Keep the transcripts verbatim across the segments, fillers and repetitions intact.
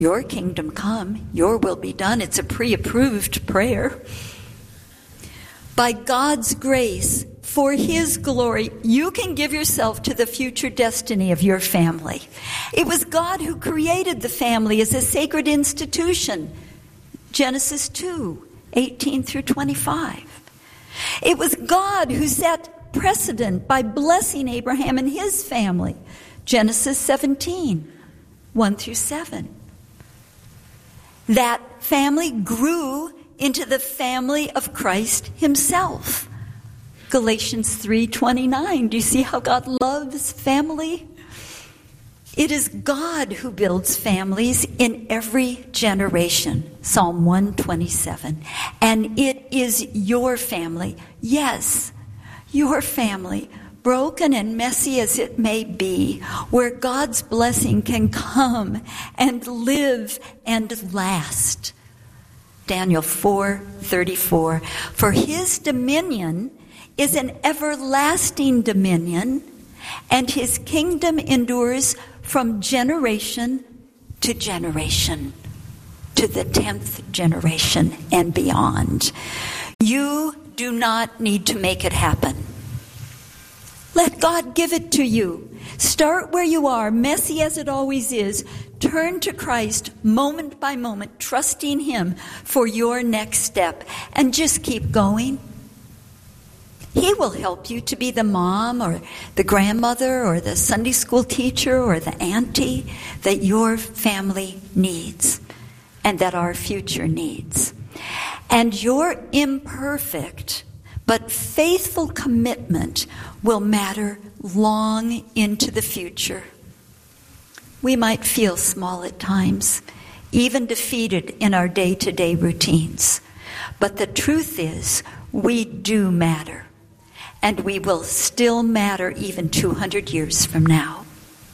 Your kingdom come, your will be done. It's a pre-approved prayer. By God's grace, for His glory, you can give yourself to the future destiny of your family. It was God who created the family as a sacred institution. Genesis two, eighteen through twenty-five. It was God who set precedent by blessing Abraham and his family. Genesis seventeen, one through seven. That family grew into the family of Christ Himself. Galatians three twenty-nine. Do you see how God loves family? It is God who builds families in every generation. Psalm one twenty-seven. And it is your family. Yes, your family, broken and messy as it may be, where God's blessing can come and live and last. Daniel four thirty-four. For His dominion is an everlasting dominion, and His kingdom endures from generation to generation, to the tenth generation and beyond. You do not need to make it happen. Let God give it to you. Start where you are, messy as it always is. Turn to Christ moment by moment, trusting Him for your next step, and just keep going. He will help you to be the mom or the grandmother or the Sunday school teacher or the auntie that your family needs and that our future needs. And your imperfect but faithful commitment will matter long into the future. We might feel small at times, even defeated in our day-to-day routines. But the truth is, we do matter. And we will still matter even two hundred years from now.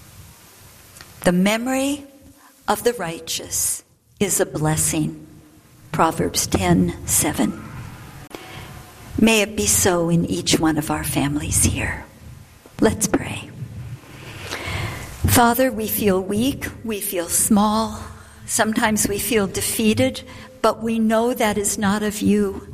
The memory of the righteous is a blessing. Proverbs ten seven. May it be so in each one of our families here. Let's pray. Father, we feel weak, we feel small, sometimes we feel defeated, but we know that is not of you.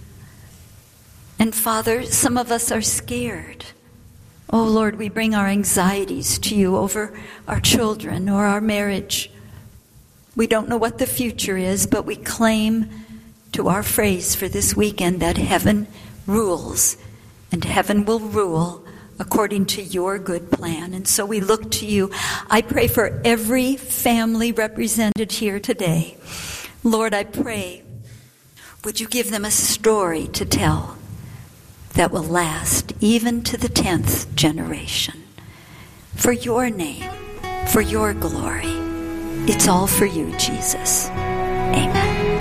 And Father, some of us are scared. Oh Lord, we bring our anxieties to you over our children or our marriage. We don't know what the future is, but we claim to our phrase for this weekend that heaven rules, and heaven will rule according to your good plan. And so we look to you. I pray for every family represented here today. Lord, I pray, would you give them a story to tell that will last even to the tenth generation. For your name, for your glory. It's all for you, Jesus. Amen.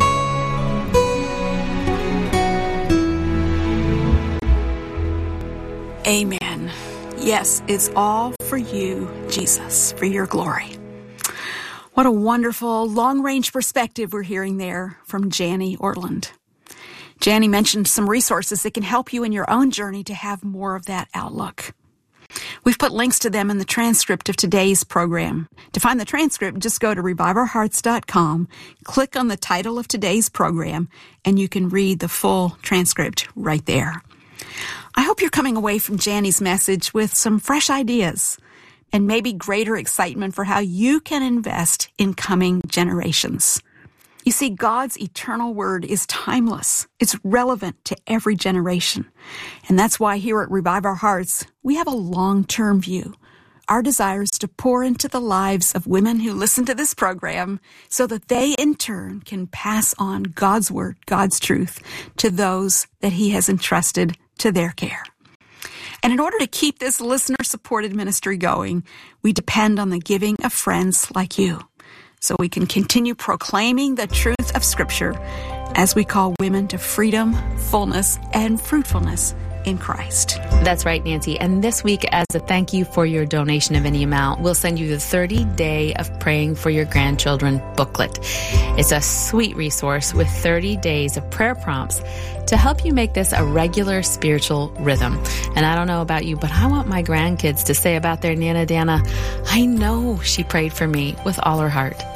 Amen. Yes, it's all for you, Jesus, for your glory. What a wonderful long-range perspective we're hearing there from Janie Ortland. Janie mentioned some resources that can help you in your own journey to have more of that outlook. We've put links to them in the transcript of today's program. To find the transcript, just go to revive our hearts dot com, click on the title of today's program, and you can read the full transcript right there. I hope you're coming away from Janie's message with some fresh ideas and maybe greater excitement for how you can invest in coming generations. You see, God's eternal word is timeless. It's relevant to every generation. And that's why here at Revive Our Hearts, we have a long-term view. Our desire is to pour into the lives of women who listen to this program so that they, in turn, can pass on God's word, God's truth, to those that He has entrusted to their care. And in order to keep this listener-supported ministry going, we depend on the giving of friends like you, so we can continue proclaiming the truth of Scripture as we call women to freedom, fullness, and fruitfulness in Christ. That's right, Nancy. And this week, as a thank you for your donation of any amount, we'll send you the thirty day of Praying for Your Grandchildren booklet. It's a sweet resource with thirty days of prayer prompts to help you make this a regular spiritual rhythm. And I don't know about you, but I want my grandkids to say about their Nana Dana, I know she prayed for me with all her heart.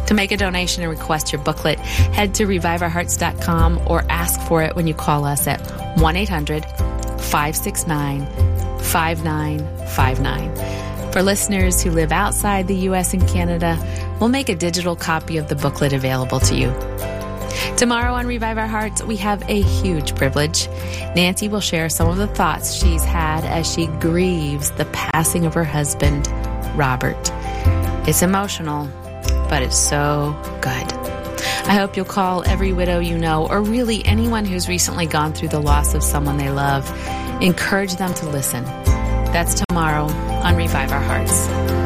To make a donation and request your booklet, head to revive our hearts dot com or ask for it when you call us at one eight hundred five six nine five nine five nine. For listeners who live outside the U S and Canada, we'll make a digital copy of the booklet available to you. Tomorrow on Revive Our Hearts, we have a huge privilege. Nancy will share some of the thoughts she's had as she grieves the passing of her husband, Robert. It's emotional, but it's so good. I hope you'll call every widow you know, or really anyone who's recently gone through the loss of someone they love. Encourage them to listen. That's tomorrow on Revive Our Hearts.